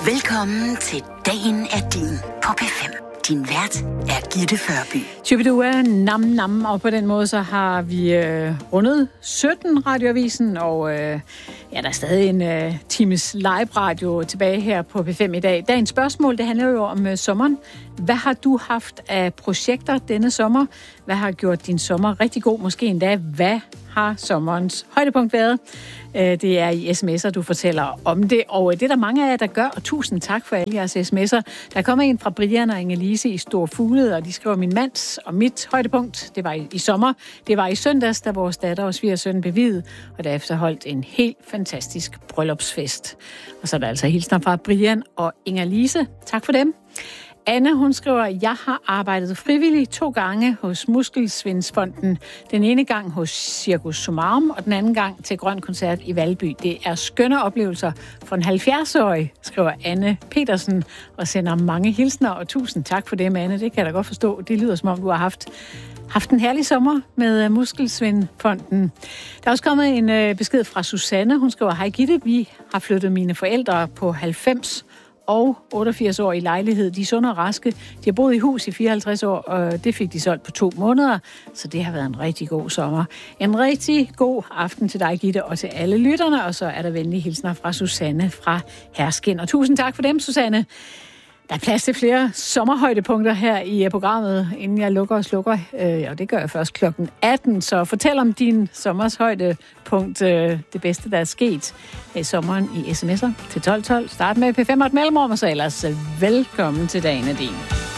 Velkommen til Dagen er din på P5. Din vært er Gitte Førby. Chubidua, nam nam, og på den måde så har vi rundet 17 radioavisen, og der er stadig en times live-radio tilbage her på P5 i dag. Dagens spørgsmål, det handler jo om sommeren. Hvad har du haft af projekter denne sommer? Hvad har gjort din sommer rigtig god? Måske endda, hvad har sommerens højdepunkt været? Det er i sms'er, du fortæller om det, og det er der mange af jer, der gør, og tusind tak for alle jeres sms'er. Der kommer en fra Brian og Inge-Lise i Store Fuglede, og de skriver, min mands og mit højdepunkt, det var i sommer. Det var i søndags, da vores datter og svigersøn blev viet, og derefter holdt en helt fantastisk bryllupsfest. Og så er der altså hilsner fra Brian og Inge-Lise. Tak for dem. Anne, hun skriver, jeg har arbejdet frivilligt 2 gange hos Muskelsvindsfonden. Den ene gang hos Cirkus Sumarum, og den anden gang til Grøn Koncert i Valby. Det er skønne oplevelser for en 70-årig, skriver Anne Petersen, og sender mange hilsner, og tusind tak for det, Anne. Det kan jeg da godt forstå. Det lyder, som om du har haft en herlig sommer med Muskelsvindfonden. Der er også kommet en besked fra Susanne. Hun skriver, hej Gitte, vi har flyttet mine forældre på 90 og 88 år i lejlighed. De er sunde og raske. De har boet i hus i 54 år, og det fik de solgt på 2 måneder. Så det har været en rigtig god sommer. En rigtig god aften til dig, Gitte, og til alle lytterne. Og så er der venlige hilsner fra Susanne fra Herskin. Og tusind tak for dem, Susanne. Der er plads til flere sommerhøjdepunkter her i programmet, inden jeg lukker og slukker. Og det gør jeg først klokken 18. Så fortæl om din sommers højdepunkt, det bedste, der er sket i sommeren i sms'er til 1212. Start med P5 og et mellemrum, og så ellers velkommen til Dagen er din.